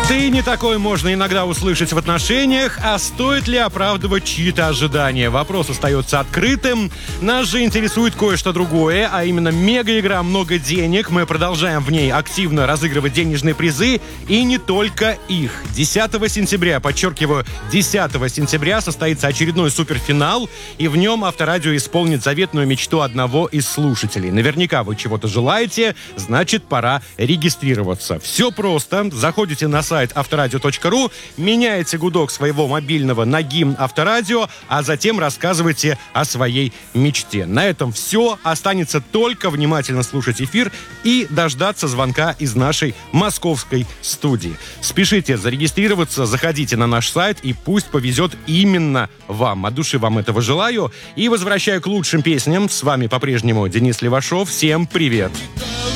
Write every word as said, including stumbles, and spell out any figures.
Да и не такое можно иногда услышать в отношениях, а стоит ли оправдывать чьи-то ожидания? Вопрос остается открытым. Нас же интересует кое-что другое, а именно мега-игра «Много денег». Мы продолжаем в ней активно разыгрывать денежные призы, и не только их. десятого сентября, подчеркиваю, десятого сентября состоится очередной суперфинал, и в нем Авторадио исполнит заветную мечту одного из слушателей. Наверняка вы чего-то желаете, значит, пора регистрироваться. Все просто. Заходите на сайт авторадио точка ру, меняете гудок своего мобильного на гимн Авторадио, а затем рассказывайте о своей мечте. На этом все. Останется только внимательно слушать эфир и дождаться звонка из нашей московской студии. Спешите зарегистрироваться, заходите на наш сайт, и пусть повезет именно вам. От души вам этого желаю. И возвращаю к лучшим песням. С вами по-прежнему Денис Левашов. Всем привет!